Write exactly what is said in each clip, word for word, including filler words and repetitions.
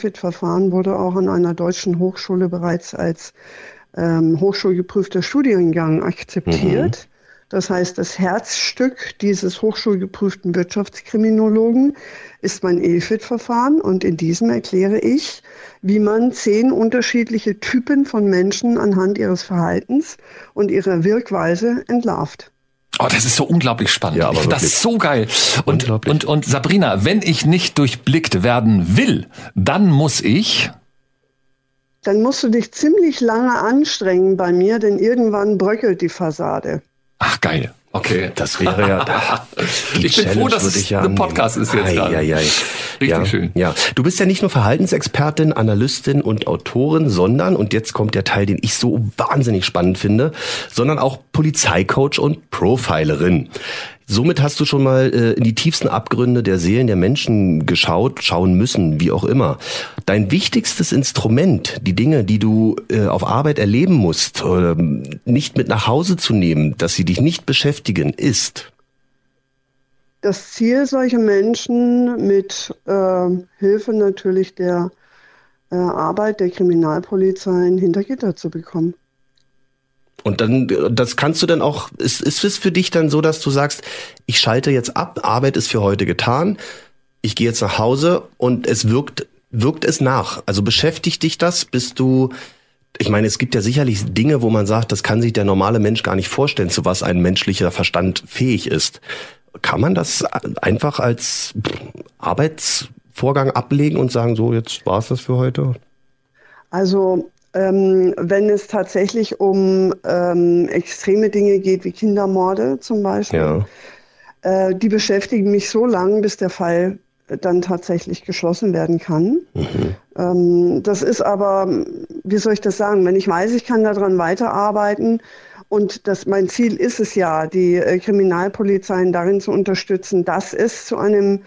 F I D-Verfahren wurde auch an einer deutschen Hochschule bereits als ähm, hochschulgeprüfter Studiengang akzeptiert. Mhm. Das heißt, das Herzstück dieses hochschulgeprüften Wirtschaftskriminologen ist mein E F I D-Verfahren und in diesem erkläre ich, wie man zehn unterschiedliche Typen von Menschen anhand ihres Verhaltens und ihrer Wirkweise entlarvt. Oh, das ist so unglaublich spannend. Ja, aber ich finde das so geil. Und, und, und Sabrina, wenn ich nicht durchblickt werden will, dann muss ich... Dann musst du dich ziemlich lange anstrengen bei mir, denn irgendwann bröckelt die Fassade. Ach, geil. Okay. Das wäre ja... Ich bin froh, dass es ja ein Podcast ist jetzt gerade. Richtig ja, schön. Ja. Du bist ja nicht nur Verhaltensexpertin, Analystin und Autorin, sondern, und jetzt kommt der Teil, den ich so wahnsinnig spannend finde, sondern auch Polizeicoach und Profilerin. Somit hast du schon mal äh, in die tiefsten Abgründe der Seelen der Menschen geschaut, schauen müssen, wie auch immer. Dein wichtigstes Instrument, die Dinge, die du äh, auf Arbeit erleben musst, äh, nicht mit nach Hause zu nehmen, dass sie dich nicht beschäftigen, ist? Das Ziel, solche Menschen mit äh, Hilfe natürlich der äh, Arbeit der Kriminalpolizei hinter Gitter zu bekommen. Und dann, das kannst du dann auch, ist, ist es für dich dann so, dass du sagst, ich schalte jetzt ab, Arbeit ist für heute getan, ich gehe jetzt nach Hause und es wirkt, wirkt es nach? Also beschäftigt dich das, bist du, ich meine, es gibt ja sicherlich Dinge, wo man sagt, das kann sich der normale Mensch gar nicht vorstellen, zu was ein menschlicher Verstand fähig ist. Kann man das einfach als Arbeitsvorgang ablegen und sagen, so, jetzt war's das für heute? Also, Ähm, wenn es tatsächlich um ähm, extreme Dinge geht, wie Kindermorde zum Beispiel, ja. äh, die beschäftigen mich so lange, bis der Fall dann tatsächlich geschlossen werden kann. Mhm. Ähm, das ist aber, wie soll ich das sagen, wenn ich weiß, ich kann daran weiterarbeiten und das, mein Ziel ist es ja, die äh, Kriminalpolizeien darin zu unterstützen, dass es zu einem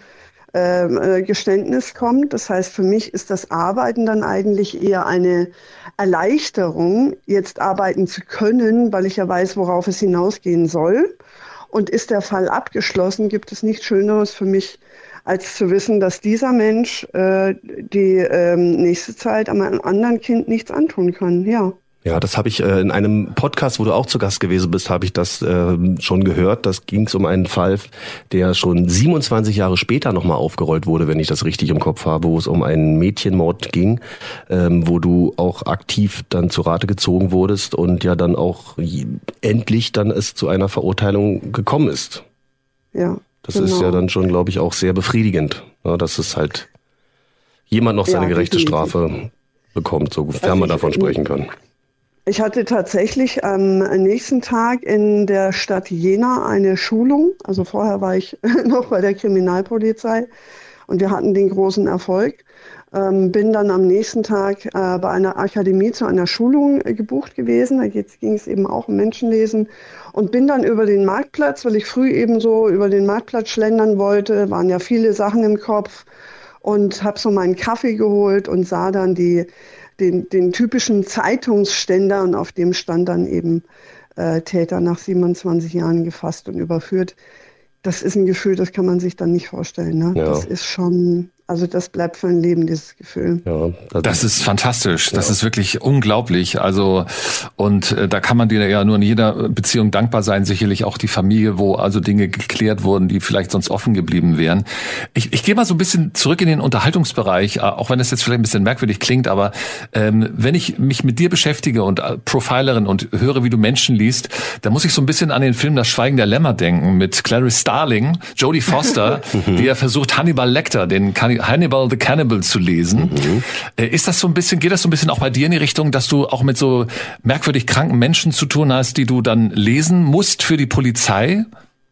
äh, Geständnis kommt. Das heißt, für mich ist das Arbeiten dann eigentlich eher eine Erleichterung, jetzt arbeiten zu können, weil ich ja weiß, worauf es hinausgehen soll. Und ist der Fall abgeschlossen, gibt es nichts Schöneres für mich, als zu wissen, dass dieser Mensch äh, die äh, nächste Zeit einem anderen Kind nichts antun kann. Ja. Ja, das habe ich äh, in einem Podcast, wo du auch zu Gast gewesen bist, habe ich das äh, schon gehört. Das ging es um einen Fall, der schon siebenundzwanzig Jahre später nochmal aufgerollt wurde, wenn ich das richtig im Kopf habe, wo es um einen Mädchenmord ging, ähm, wo du auch aktiv dann zu Rate gezogen wurdest und ja dann auch endlich dann es zu einer Verurteilung gekommen ist. Ja. Das genau. ist ja dann schon, glaube ich, auch sehr befriedigend, ne, dass es halt jemand noch seine ja, gerechte definitiv. Strafe bekommt, sofern also man davon sprechen kann. Ich hatte tatsächlich am nächsten Tag in der Stadt Jena eine Schulung. Also vorher war ich noch bei der Kriminalpolizei und wir hatten den großen Erfolg. Ähm, bin dann am nächsten Tag äh, bei einer Akademie zu einer Schulung äh, gebucht gewesen. Da ging es eben auch um Menschenlesen und bin dann über den Marktplatz, weil ich früh eben so über den Marktplatz schlendern wollte, waren ja viele Sachen im Kopf und habe so meinen Kaffee geholt und sah dann die Den, den typischen Zeitungsständer und auf dem stand dann eben äh, Täter nach siebenundzwanzig Jahren gefasst und überführt. Das ist ein Gefühl, das kann man sich dann nicht vorstellen. Ne? Ja. Das ist schon, also das bleibt für ein Leben, dieses Gefühl. Ja, das, das ist fantastisch. Das ja. ist wirklich unglaublich. Also und äh, da kann man dir ja nur in jeder Beziehung dankbar sein. Sicherlich auch die Familie, wo also Dinge geklärt wurden, die vielleicht sonst offen geblieben wären. Ich, ich gehe mal so ein bisschen zurück in den Unterhaltungsbereich, äh, auch wenn das jetzt vielleicht ein bisschen merkwürdig klingt, aber ähm, wenn ich mich mit dir beschäftige und äh, Profilerin und höre, wie du Menschen liest, da muss ich so ein bisschen an den Film Das Schweigen der Lämmer denken mit Clarice Starling, Jodie Foster, die ja versucht, Hannibal Lecter, den Hannibal the Cannibal zu lesen. Mhm. Ist das so ein bisschen, geht das so ein bisschen auch bei dir in die Richtung, dass du auch mit so merkwürdig kranken Menschen zu tun hast, die du dann lesen musst für die Polizei?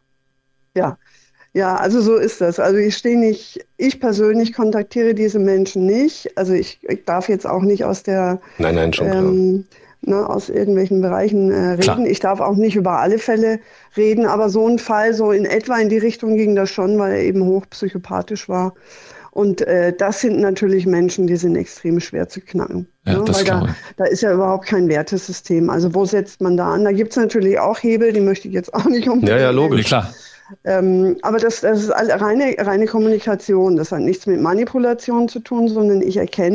Ja, ja, also so ist das. Also ich stehe nicht, ich persönlich kontaktiere diese Menschen nicht. Also ich, ich darf jetzt auch nicht aus der Nein, nein, schon ähm, Ne, aus irgendwelchen Bereichen äh, reden. Klar. Ich darf auch nicht über alle Fälle reden, aber so ein Fall, so in etwa in die Richtung ging das schon, weil er eben hochpsychopathisch war. Und äh, das sind natürlich Menschen, die sind extrem schwer zu knacken. Ja, ne? das Weil da, da ist ja überhaupt kein Wertesystem. Also wo setzt man da an? Da gibt es natürlich auch Hebel, die möchte ich jetzt auch nicht unbedingt. Ja, ja, logisch, klar. Ähm, aber das, das ist reine, reine Kommunikation. Das hat nichts mit Manipulation zu tun, sondern ich erkenne,